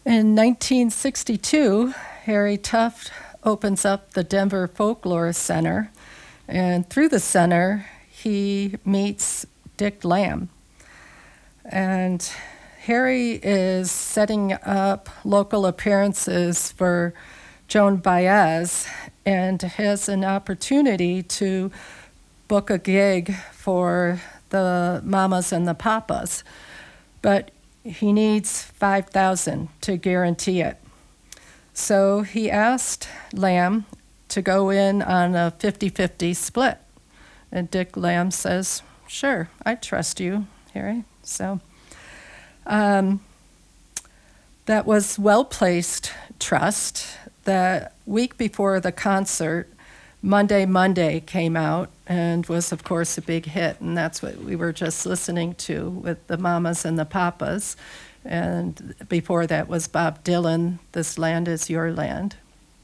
In 1962, Harry Tuft opens up the Denver Folklore Center, and through the center, he meets Dick Lamb. And Harry is setting up local appearances for Joan Baez and has an opportunity to book a gig for the Mamas and the Papas. But he needs $5,000 to guarantee it. So he asked Lamb to go in on a 50-50 split. And Dick Lamb says, "Sure, I trust you, Harry." So that was well-placed trust. The week before the concert, Monday came out and was, of course, a big hit. And that's what we were just listening to with the Mamas and the Papas. And before that was Bob Dylan, "This Land Is Your Land."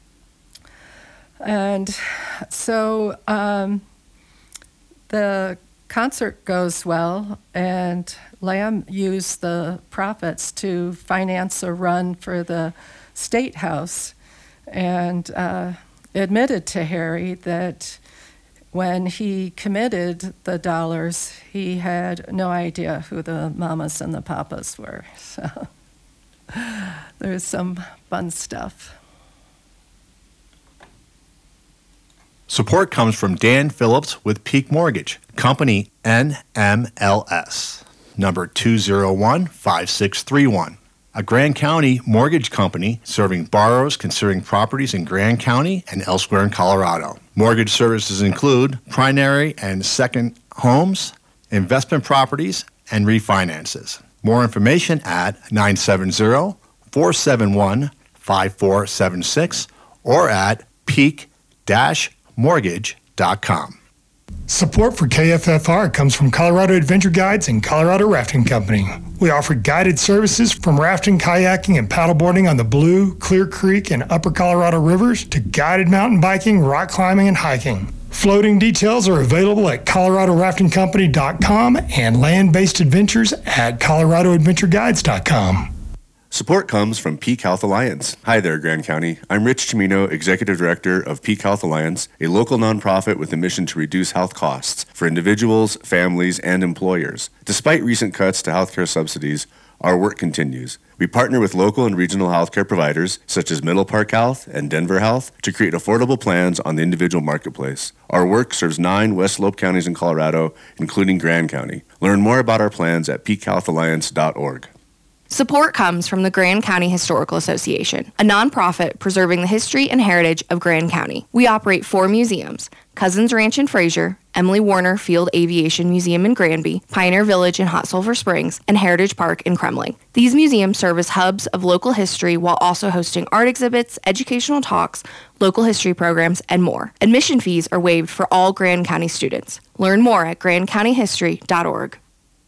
And so the concert goes well, and Lamb used the profits to finance a run for the State House, and admitted to Harry that when he committed the dollars, he had no idea who the Mamas and the Papas were. So there's some fun stuff. Support comes from Dan Phillips with Peak Mortgage, company NMLS, number 201-5631. A Grand County mortgage company serving borrowers considering properties in Grand County and elsewhere in Colorado. Mortgage services include primary and second homes, investment properties, and refinances. More information at 970-471-5476 or at peak-mortgage.com. Support for KFFR comes from Colorado Adventure Guides and Colorado Rafting Company. We offer guided services from rafting, kayaking, and paddleboarding on the Blue, Clear Creek, and Upper Colorado rivers to guided mountain biking, rock climbing, and hiking. Floating details are available at coloradoraftingcompany.com and land-based adventures at coloradoadventureguides.com. Support comes from Peak Health Alliance. Hi there, Grand County. I'm Rich Chimino, Executive Director of Peak Health Alliance, a local nonprofit with a mission to reduce health costs for individuals, families, and employers. Despite recent cuts to healthcare subsidies, our work continues. We partner with local and regional healthcare providers, such as Middle Park Health and Denver Health, to create affordable plans on the individual marketplace. Our work serves 9 West Slope counties in Colorado, including Grand County. Learn more about our plans at peakhealthalliance.org. Support comes from the Grand County Historical Association, a nonprofit preserving the history and heritage of Grand County. We operate 4 museums: Cousins Ranch in Fraser, Emily Warner Field Aviation Museum in Granby, Pioneer Village in Hot Sulphur Springs, and Heritage Park in Kremling. These museums serve as hubs of local history while also hosting art exhibits, educational talks, local history programs, and more. Admission fees are waived for all Grand County students. Learn more at grandcountyhistory.org.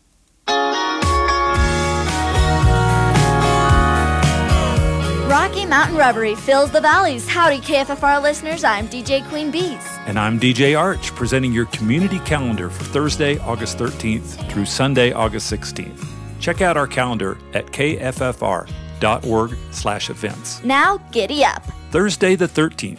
Rocky Mountain Rubbery fills the valleys. Howdy, KFFR listeners. I'm DJ Queen Bees. And I'm DJ Arch, presenting your community calendar for Thursday, August 13th through Sunday, August 16th. Check out our calendar at kffr.org/events. Now, giddy up. Thursday the 13th,